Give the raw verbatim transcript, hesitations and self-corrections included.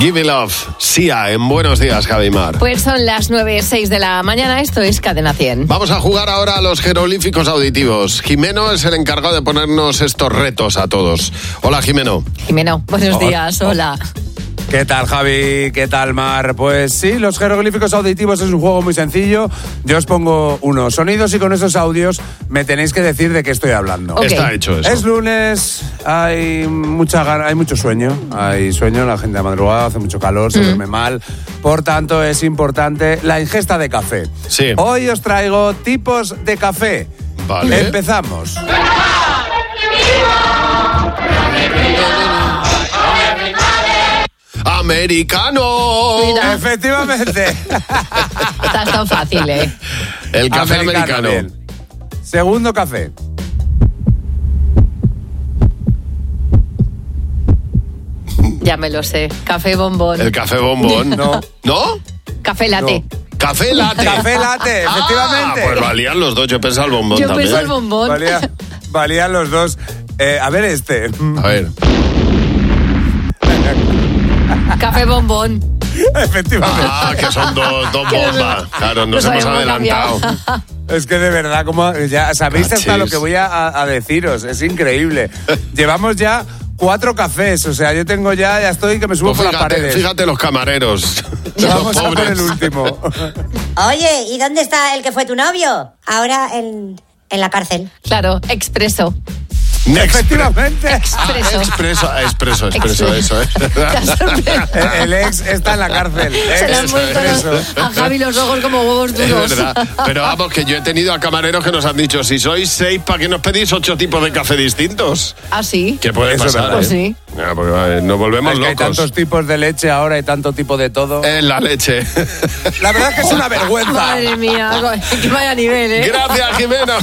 Give Me Love, Sia, en Buenos Días, Javi Mar. Pues son las nueve seis de la mañana, esto es Cadena cien. Vamos a jugar ahora a los jeroglíficos auditivos. Jimeno es el encargado de ponernos estos retos a todos. Hola, Jimeno. Jimeno, buenos Hola. días, hola. ¿Qué tal, Javi? ¿Qué tal, Mar? Pues sí, los jeroglíficos auditivos es un juego muy sencillo. Yo os pongo unos sonidos y con esos audios me tenéis que decir de qué estoy hablando. Ok. Está hecho eso. Es lunes, hay mucha gana, hay mucho sueño. Hay sueño, la gente de madrugada, hace mucho calor, se duerme mal. Por tanto, es importante la ingesta de café. Sí. Hoy os traigo tipos de café. Vale. Empezamos. ¡Americano! Mira. Efectivamente. Está tan fácil, ¿eh? El café americano. Bien. Segundo café. Ya me lo sé. Café bombón. El café bombón. No. ¿No? Café latte. Café latte. Café latte, efectivamente. Ah, pues valían los dos. Yo pensaba el bombón Yo también. pensé el bombón. Valía- valían los dos. Eh, a ver este. A ver. Café bombón. Efectivamente. Ah, que son dos, dos Que bombas. Claro, nos nos hemos habíamos adelantado. cambiado. Es que de verdad, como ya sabéis hasta Cachis. lo que voy a, a deciros. Es increíble. Llevamos ya cuatro cafés. O sea, yo tengo ya, ya estoy que me subo Pues por las fíjate, paredes. fíjate los camareros. Vamos Los a por pobres. el último. Oye, ¿y dónde está el que fue tu novio? Ahora en, en la cárcel. Claro, expreso. Efectivamente. Ah, Expreso. expreso, expreso, expreso, eso, ¿eh? El, el ex está en la cárcel. Se le han Ex, vuelto eso. los- a Javi los ojos como huevos Es duros. verdad. Pero vamos, que yo he tenido a camareros que nos han dicho, si sois seis, ¿para qué nos pedís ocho tipos de café distintos? ¿Ah, sí? ¿Qué puede Eso es pasar? verdad. Pues ¿eh? sí. Ya, porque, vale, nos volvemos Es que hay locos. tantos tipos de leche ahora y tanto tipo de todo. En la leche. La verdad es que es una vergüenza. Madre mía, que vaya nivel, ¿eh? Gracias, Jimeno.